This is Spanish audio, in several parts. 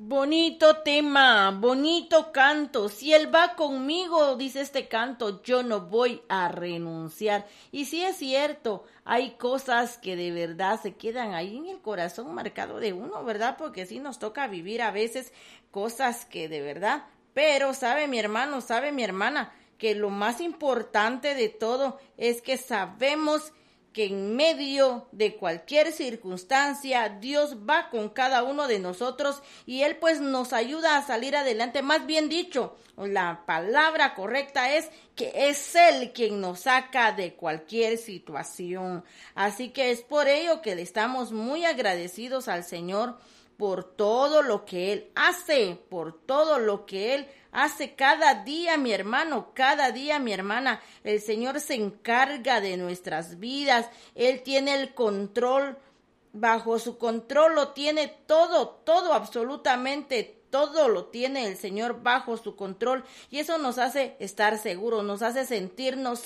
Bonito tema, bonito canto. Si Él va conmigo, dice este canto, yo no voy a renunciar. Y sí es cierto, hay cosas que de verdad se quedan ahí en el corazón marcado de uno, ¿verdad? Porque sí nos toca vivir a veces cosas que de verdad. Pero sabe mi hermano, sabe mi hermana, que lo más importante de todo es que sabemos que en medio de cualquier circunstancia Dios va con cada uno de nosotros y Él pues nos ayuda a salir adelante. Más bien dicho, la palabra correcta es que es Él quien nos saca de cualquier situación. Así que es por ello que le estamos muy agradecidos al Señor por todo lo que Él hace, por todo lo que Él hace cada día, mi hermano, cada día, mi hermana. El Señor se encarga de nuestras vidas. Él tiene el control, bajo su control lo tiene todo, absolutamente todo lo tiene el Señor bajo su control. Y eso nos hace estar seguros, nos hace sentirnos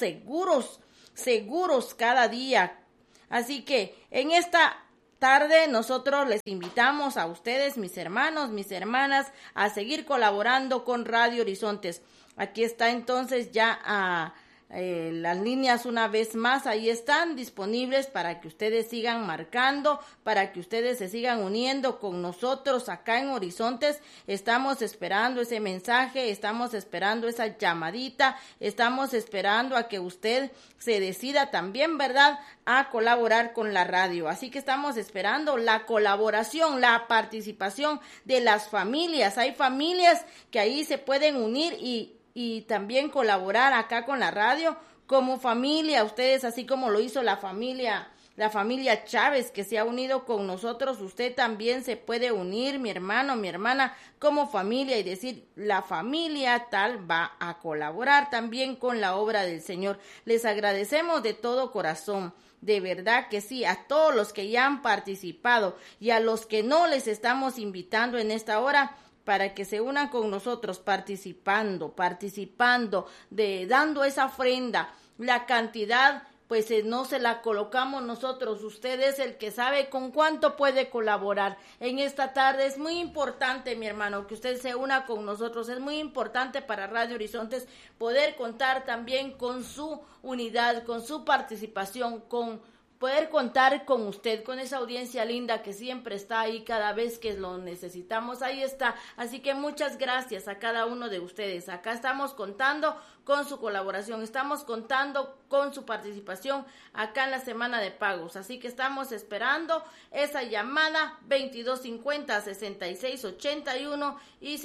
seguros cada día. Así que en esta tarde nosotros les invitamos a ustedes, mis hermanos, mis hermanas, a seguir colaborando con Radio Horizontes. Aquí está entonces ya las líneas una vez más, ahí están disponibles para que ustedes sigan marcando, para que ustedes se sigan uniendo con nosotros acá en Horizontes. Estamos esperando ese mensaje, estamos esperando esa llamadita, estamos esperando a que usted se decida también, ¿verdad?, a colaborar con la radio. Así que estamos esperando la colaboración, la participación de las familias. Hay familias que ahí se pueden unir y también colaborar acá con la radio como familia. Ustedes, así como lo hizo la familia Chávez, que se ha unido con nosotros, usted también se puede unir, mi hermano, mi hermana, como familia y decir, la familia tal va a colaborar también con la obra del Señor. Les agradecemos de todo corazón. De verdad que sí, a todos los que ya han participado y a los que no, les estamos invitando en esta hora para que se unan con nosotros participando, dando esa ofrenda. La cantidad, pues no se la colocamos nosotros, usted es el que sabe con cuánto puede colaborar. En esta tarde es muy importante, mi hermano, que usted se una con nosotros. Es muy importante para Radio Horizontes poder contar también con su unidad, con su participación, con poder contar con usted, con esa audiencia linda que siempre está ahí cada vez que lo necesitamos. Ahí está. Así que muchas gracias a cada uno de ustedes. Acá estamos contando con su colaboración, estamos contando con su participación acá en la semana de pagos. Así que estamos esperando esa llamada 2250-6681 y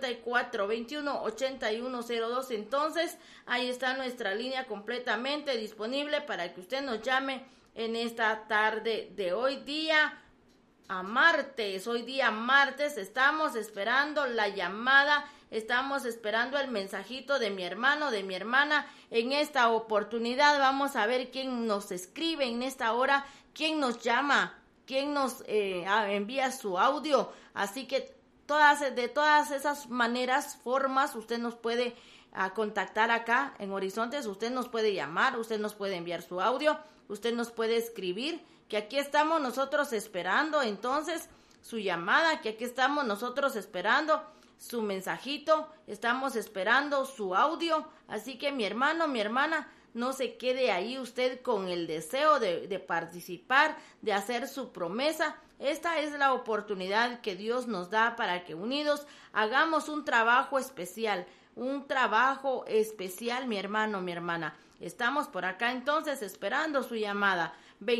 5421-8102. Entonces, ahí está nuestra línea completamente disponible para que usted nos llame en esta tarde de hoy día martes. Hoy día martes estamos esperando la llamada, estamos esperando el mensajito de mi hermano, de mi hermana. En esta oportunidad vamos a ver quién nos escribe en esta hora, quién nos llama, quién nos envía su audio. Así que de todas esas maneras, formas, usted nos puede contactar acá en Horizontes. Usted nos puede llamar, usted nos puede enviar su audio, usted nos puede escribir, que aquí estamos nosotros esperando entonces su llamada, que aquí estamos nosotros esperando su mensajito, estamos esperando su audio. Así que mi hermano, mi hermana, no se quede ahí usted con el deseo de participar, de hacer su promesa. Esta es la oportunidad que Dios nos da para que unidos hagamos un trabajo especial, mi hermano, mi hermana. Estamos por acá entonces esperando su llamada.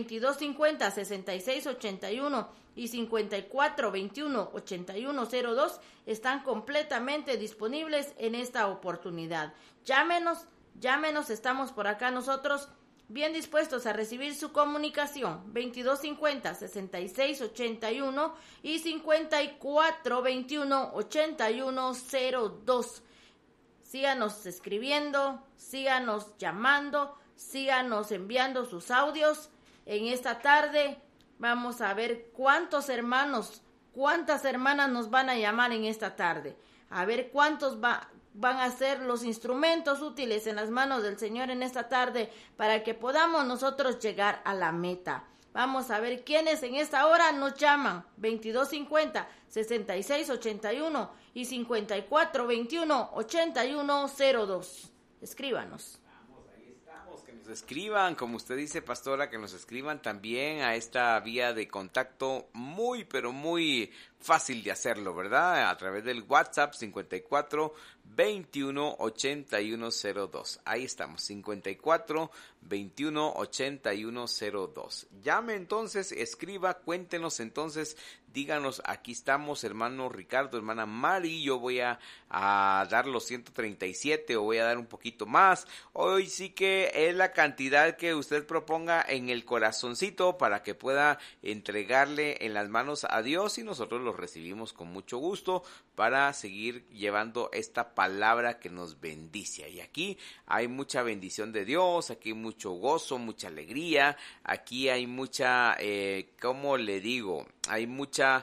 2250-6681 y 5421-8102 están completamente disponibles en esta oportunidad. Llámenos, estamos por acá nosotros bien dispuestos a recibir su comunicación. 2250-6681 y 5421-8102. Síganos escribiendo, síganos llamando, síganos enviando sus audios. En esta tarde vamos a ver cuántas hermanas nos van a llamar en esta tarde. A ver cuántos van a ser los instrumentos útiles en las manos del Señor en esta tarde para que podamos nosotros llegar a la meta. Vamos a ver quiénes en esta hora nos llaman. 2250-6681 y 5421-8102. Escríbanos. Que nos escriban, como usted dice, pastora, que nos escriban también a esta vía de contacto muy, pero muy fácil de hacerlo, ¿verdad? A través del WhatsApp 54 21 8102. Ahí estamos, 54 21 8102. Llame entonces, escriba, cuéntenos entonces, díganos, aquí estamos, hermano Ricardo, hermana Mari, yo voy a dar los 137 o voy a dar un poquito más. Hoy sí que es la cantidad que usted proponga en el corazoncito para que pueda entregarle en las manos a Dios, y nosotros lo recibimos con mucho gusto para seguir llevando esta palabra que nos bendice. Y aquí hay mucha bendición de Dios, aquí hay mucho gozo, mucha alegría, aquí hay mucha, ¿cómo le digo? Hay mucha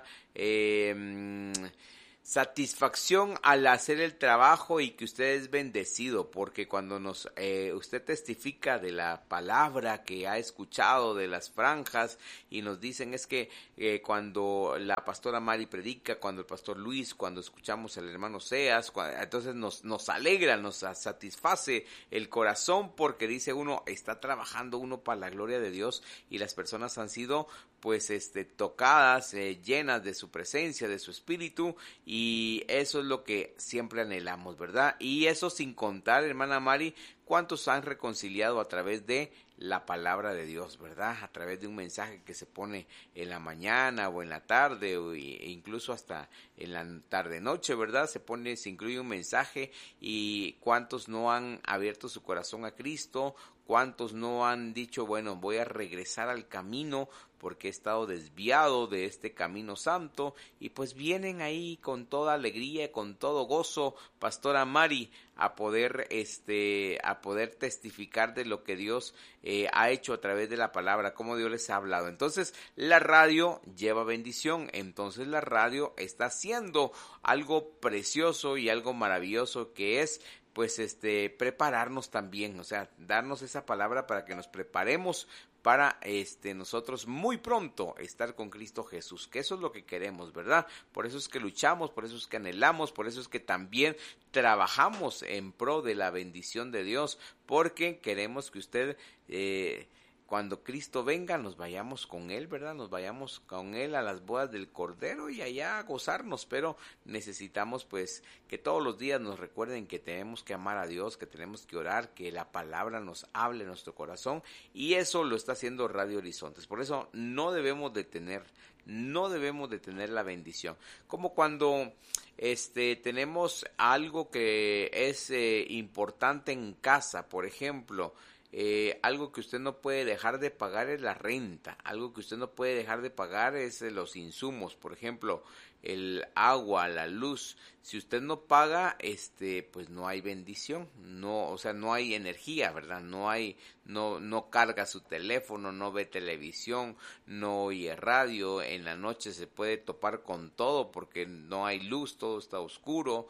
satisfacción al hacer el trabajo, y que usted es bendecido, porque cuando usted testifica de la palabra que ha escuchado, de las franjas, y nos dicen es que cuando la pastora Mari predica, cuando el pastor Luis, cuando escuchamos al hermano Seas, entonces nos alegra, nos satisface el corazón, porque dice uno, está trabajando uno para la gloria de Dios, y las personas han sido pues tocadas, llenas de su presencia, de su espíritu, y eso es lo que siempre anhelamos, ¿verdad? Y eso sin contar, hermana Mari, cuántos han reconciliado a través de la palabra de Dios, ¿verdad? A través de un mensaje que se pone en la mañana o en la tarde, e incluso hasta en la tarde-noche, ¿verdad? Se incluye un mensaje, y cuántos no han abierto su corazón a Cristo, cuántos no han dicho, bueno, voy a regresar al camino porque he estado desviado de este camino santo, y pues vienen ahí con toda alegría, con todo gozo, pastora Mari, a poder testificar de lo que Dios ha hecho a través de la palabra, cómo Dios les ha hablado. Entonces la radio lleva bendición, entonces la radio está haciendo algo precioso y algo maravilloso, que es pues prepararnos también, o sea, darnos esa palabra para que nos preparemos para nosotros muy pronto estar con Cristo Jesús, que eso es lo que queremos, ¿verdad? Por eso es que luchamos, por eso es que anhelamos, por eso es que también trabajamos en pro de la bendición de Dios, porque queremos que usted cuando Cristo venga nos vayamos con Él, ¿verdad? Nos vayamos con Él a las bodas del Cordero y allá a gozarnos, pero necesitamos pues que todos los días nos recuerden que tenemos que amar a Dios, que tenemos que orar, que la palabra nos hable en nuestro corazón, y eso lo está haciendo Radio Horizontes. Por eso no debemos detener la bendición. Como cuando tenemos algo que es importante en casa, por ejemplo, algo que usted no puede dejar de pagar es la renta, algo que usted no puede dejar de pagar es los insumos, por ejemplo, el agua, la luz. Si usted no paga, pues no hay bendición, no, o sea, no hay energía, ¿verdad? No carga su teléfono, no ve televisión, no oye radio, en la noche se puede topar con todo porque no hay luz, todo está oscuro.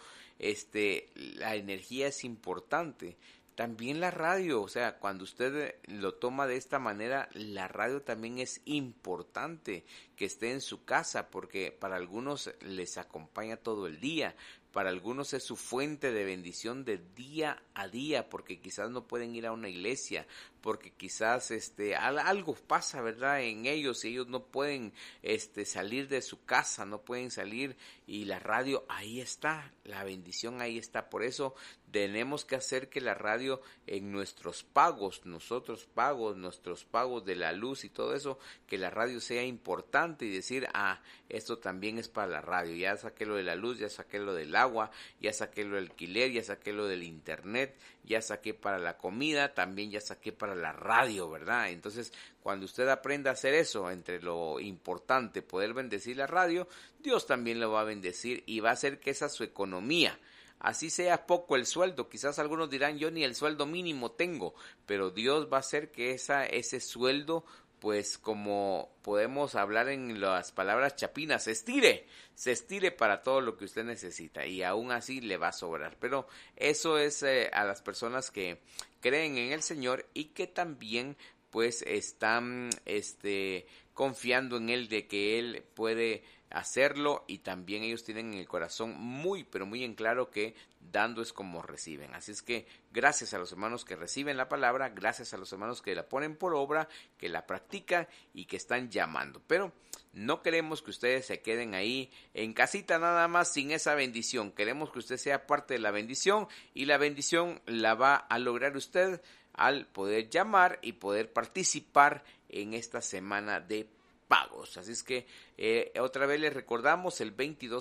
La energía es importante. También la radio, o sea, cuando usted lo toma de esta manera, la radio también es importante que esté en su casa, porque para algunos les acompaña todo el día, para algunos es su fuente de bendición de día a día, porque quizás no pueden ir a una iglesia, porque quizás algo pasa, ¿verdad?, en ellos, y ellos no pueden salir de su casa, no pueden salir, y la radio ahí está, la bendición ahí está. Por eso tenemos que hacer que la radio en nuestros pagos nuestros pagos de la luz y todo eso, que la radio sea importante, y decir, esto también es para la radio, ya saqué lo de la luz, ya saqué lo del agua, ya saqué lo del alquiler, ya saqué lo del internet, ya saqué para la comida, también ya saqué para la radio, ¿verdad? Entonces, cuando usted aprenda a hacer eso, entre lo importante, poder bendecir la radio, Dios también lo va a bendecir, y va a hacer que esa su economía, así sea poco el sueldo, quizás algunos dirán, yo ni el sueldo mínimo tengo, pero Dios va a hacer que ese sueldo, pues como podemos hablar en las palabras chapinas, se estire para todo lo que usted necesita, y aún así le va a sobrar. Pero eso es a las personas que creen en el Señor y que también pues están confiando en él de que él puede hacerlo, y también ellos tienen en el corazón muy, pero muy en claro que dando es como reciben. Así es que gracias a los hermanos que reciben la palabra, gracias a los hermanos que la ponen por obra, que la practican y que están llamando. Pero no queremos que ustedes se queden ahí en casita nada más sin esa bendición. Queremos que usted sea parte de la bendición, y la bendición la va a lograr usted al poder llamar y poder participar en esta semana de pagos. Así es que otra vez les recordamos el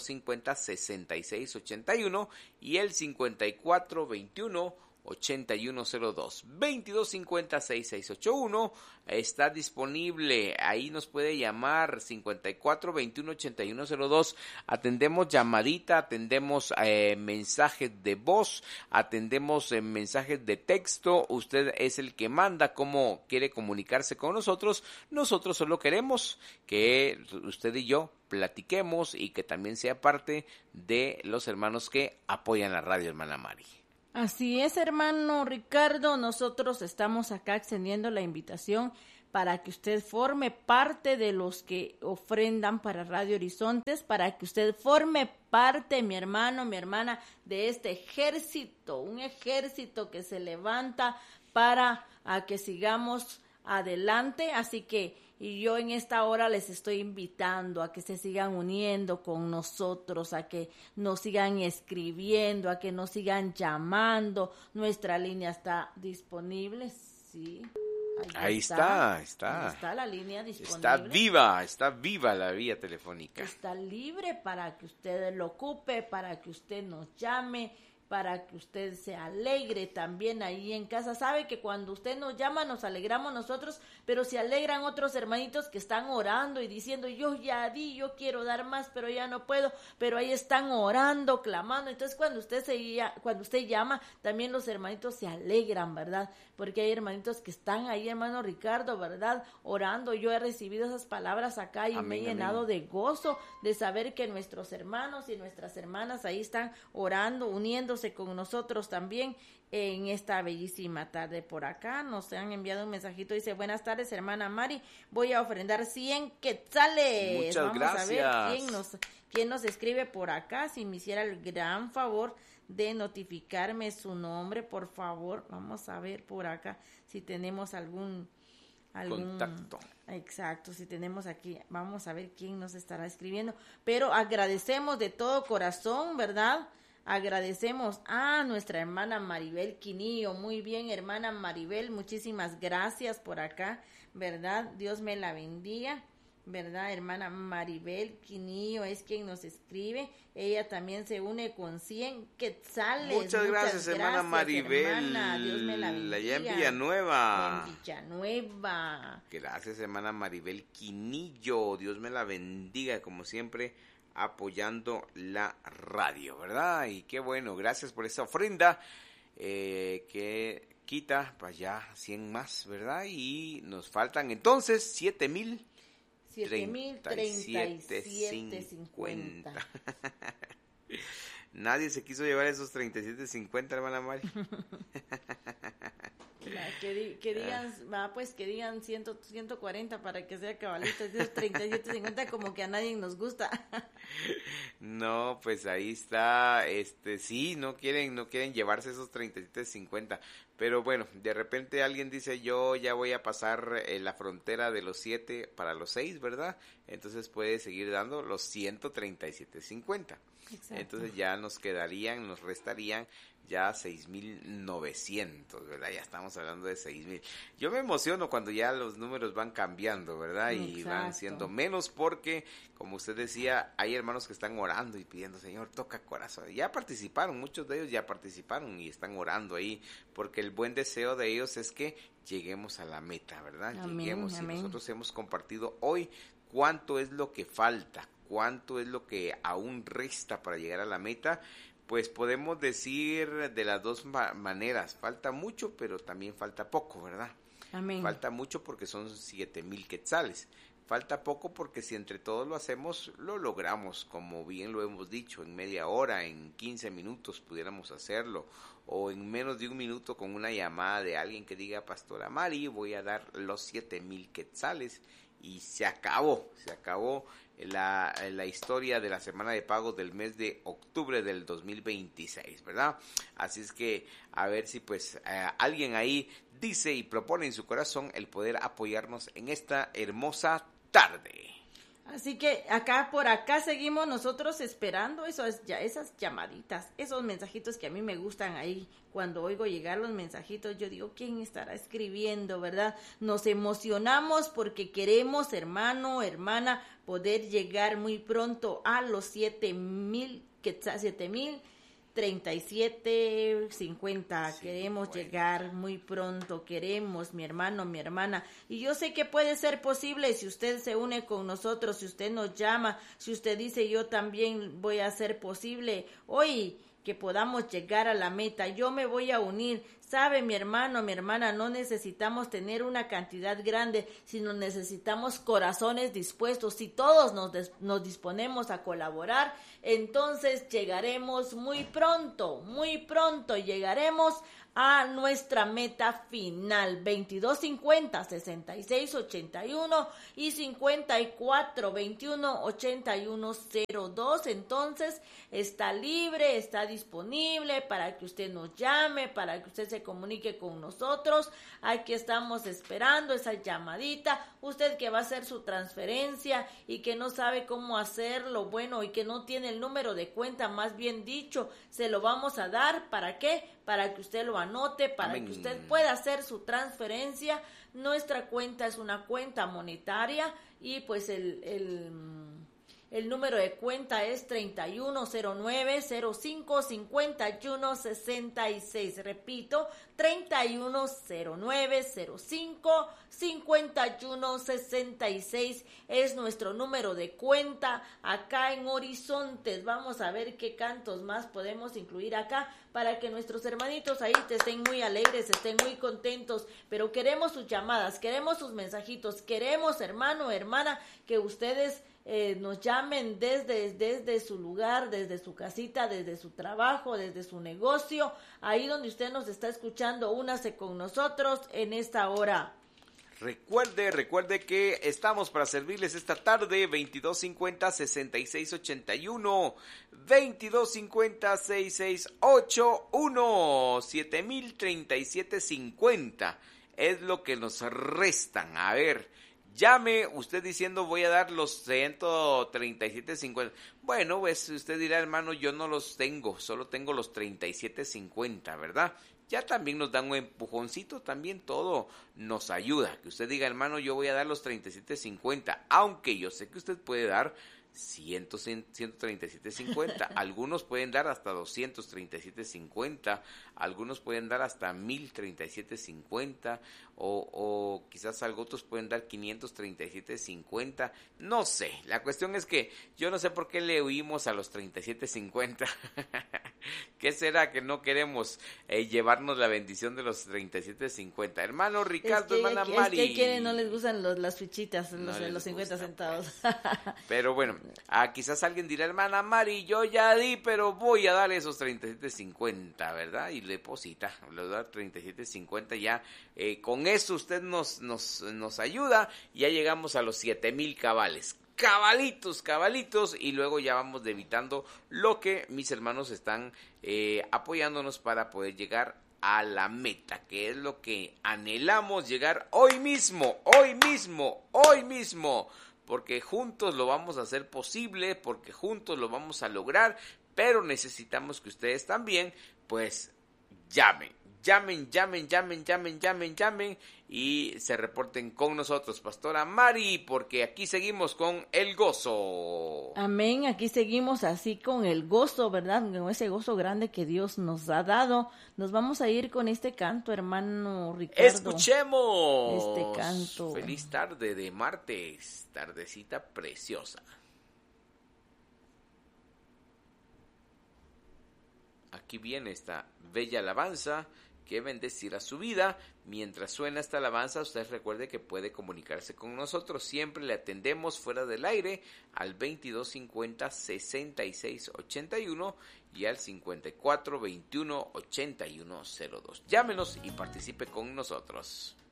2250-6681 y el 5421-8102. 2250-6681 está disponible, ahí nos puede llamar. 5421-8102. Atendemos llamadita, atendemos mensajes de voz, atendemos mensajes de texto. Usted es el que manda cómo quiere comunicarse con nosotros. Nosotros solo queremos que usted y yo platiquemos y que también sea parte de los hermanos que apoyan la radio, hermana Mari. Así es, hermano Ricardo, nosotros estamos acá extendiendo la invitación para que usted forme parte de los que ofrendan para Radio Horizontes, para que usted forme parte, mi hermano, mi hermana, de este ejército, un ejército que se levanta para que sigamos adelante. Así que y yo en esta hora les estoy invitando a que se sigan uniendo con nosotros, a que nos sigan escribiendo, a que nos sigan llamando. Nuestra línea está disponible, sí. Ahí está la línea disponible. Está viva la vía telefónica. Está libre para que usted lo ocupe, para que usted nos llame, para que usted se alegre también ahí en casa. Sabe que cuando usted nos llama nos alegramos nosotros, pero se alegran otros hermanitos que están orando y diciendo, yo ya di, yo quiero dar más, pero ya no puedo, pero ahí están orando, clamando. Entonces cuando usted llama, también los hermanitos se alegran, ¿verdad? Porque hay hermanitos que están ahí, hermano Ricardo, ¿verdad? Orando. Yo he recibido esas palabras acá y me he llenado de gozo de saber que nuestros hermanos y nuestras hermanas ahí están orando, uniéndose con nosotros también en esta bellísima tarde. Por acá nos han enviado un mensajito, dice, buenas tardes, hermana Mari, voy a ofrendar 100 quetzales. Muchas gracias. A ver quién nos escribe por acá. Si me hiciera el gran favor de notificarme su nombre, por favor. Vamos a ver por acá si tenemos algún contacto. Exacto, si tenemos aquí, vamos a ver quién nos estará escribiendo. Pero agradecemos de todo corazón, ¿verdad? Agradecemos a nuestra hermana Maribel Quinillo. Muy bien, hermana Maribel, muchísimas gracias por acá, ¿verdad? Dios me la bendiga, ¿verdad? Hermana Maribel Quinillo es quien nos escribe. Ella también se une con 100 quetzales. Muchas gracias, hermana Maribel. Hermana. Dios me la bendiga. Allá en Villanueva. En Villanueva. Gracias, hermana Maribel Quinillo. Dios me la bendiga, como siempre, apoyando la radio, ¿verdad? Y qué bueno, gracias por esa ofrenda que quita para allá 100 más, ¿verdad? Y nos faltan entonces 7,037.50. Nadie se quiso llevar esos 37.50, hermana Mari. Que digan 140 para que sea cabalita. 37.50 como que a nadie nos gusta. No, pues ahí está, sí, no quieren llevarse esos 37.50, pero bueno, de repente alguien dice, yo ya voy a pasar la frontera de los 7 para los 6, ¿verdad? Entonces puede seguir dando los 137.50. Exacto. Entonces ya nos restarían ya 6,900, ¿verdad? Ya estamos hablando de 6,000. Yo me emociono cuando ya los números van cambiando, ¿verdad? Y exacto, van siendo menos porque, como usted decía, hay hermanos que están orando y pidiendo, Señor, toca corazón. Ya participaron, muchos de ellos ya participaron y están orando ahí, porque el buen deseo de ellos es que lleguemos a la meta, ¿verdad? Amén, lleguemos. amén. Y nosotros hemos compartido hoy cuánto es lo que falta, cuánto es lo que aún resta para llegar a la meta. Pues podemos decir de las dos maneras, falta mucho, pero también falta poco, ¿verdad? Amén. Falta mucho porque son 7,000 quetzales, falta poco porque si entre todos lo hacemos, lo logramos, como bien lo hemos dicho, en media hora, en 15 minutos pudiéramos hacerlo, o en menos de un minuto con una llamada de alguien que diga, Pastora Mari, voy a dar los 7,000 quetzales, y se acabó la historia de la semana de pagos del mes de octubre del 2026, ¿verdad? Así es que a ver si pues alguien ahí dice y propone en su corazón el poder apoyarnos en esta hermosa tarde. Así que por acá seguimos nosotros esperando esas llamaditas, esos mensajitos que a mí me gustan ahí. Cuando oigo llegar los mensajitos, yo digo, ¿quién estará escribiendo, verdad? Nos emocionamos porque queremos, hermano, hermana, poder llegar muy pronto a los 7,037,50. Queremos llegar muy pronto, queremos, mi hermano, mi hermana. Y yo sé que puede ser posible si usted se une con nosotros, si usted nos llama, si usted dice, yo también voy a hacer posible hoy que podamos llegar a la meta. Yo me voy a unir. Sabe, mi hermano, mi hermana, no necesitamos tener una cantidad grande, sino necesitamos corazones dispuestos. Si todos nos disponemos a colaborar, entonces llegaremos muy pronto llegaremos a nuestra meta final. 2250-6681 y 5421-8102. Entonces está libre, está disponible para que usted nos llame, para que usted se comunique con nosotros. Aquí estamos esperando esa llamadita. Usted que va a hacer su transferencia y que no sabe cómo hacerlo, bueno, y que no tiene el número de cuenta, más bien dicho, se lo vamos a dar. ¿Para qué? Para que usted lo anote, para que usted pueda hacer su transferencia. Nuestra cuenta es una cuenta monetaria y pues el número de cuenta es 3109-05-5166. Repito, 3109-05-5166 es nuestro número de cuenta acá en Horizontes. Vamos a ver qué cantos más podemos incluir acá para que nuestros hermanitos ahí estén muy alegres, estén muy contentos. Pero queremos sus llamadas, queremos sus mensajitos, queremos, hermano, hermana, que ustedes nos llamen desde su lugar, desde su casita, desde su trabajo, desde su negocio, ahí donde usted nos está escuchando. Únase con nosotros en esta hora. Recuerde que estamos para servirles esta tarde. 2250-6681, 2250-6681, 7,037.50 es lo que nos restan. A ver, llame usted diciendo voy a dar los 137.50. Bueno, pues usted dirá, hermano, yo no los tengo, solo tengo los 37.50, ¿verdad? Ya también nos dan un empujoncito, también todo nos ayuda. Que usted diga, hermano, yo voy a dar los 37.50, aunque yo sé que usted puede dar 137.50, algunos pueden dar hasta 237.50, algunos pueden dar hasta 1,037.50, o quizás otros pueden dar 537.50, no sé. La cuestión es que yo no sé por qué le huimos a los 37.50. ¿Qué será que no queremos llevarnos la bendición de los 37.50? Hermano Ricardo, hermana Mari. Es que no les gustan las fichitas, los 50 centavos. Pero bueno, quizás alguien dirá, hermana Mari, yo ya di, pero voy a dar esos 37.50, ¿verdad? Y le deposita, le da 37.50 ya. Con eso usted nos ayuda, y ya llegamos a los 7,000 cabales. Cabalitos, y luego ya vamos debitando lo que mis hermanos están apoyándonos para poder llegar a la meta, que es lo que anhelamos llegar hoy mismo, porque juntos lo vamos a hacer posible, porque juntos lo vamos a lograr, pero necesitamos que ustedes también, pues, llamen y se reporten con nosotros, Pastora Mari, porque aquí seguimos con el gozo. Amén, aquí seguimos así con el gozo, ¿verdad? Con ese gozo grande que Dios nos ha dado. Nos vamos a ir con este canto, hermano Ricardo. Escuchemos este canto. Feliz tarde de martes, tardecita preciosa. Aquí viene esta bella alabanza que bendecirá su vida. Mientras suena esta alabanza, usted recuerde que puede comunicarse con nosotros. Siempre le atendemos fuera del aire al 2250-6681 y al 5421-8102. Llámenos y participe con nosotros.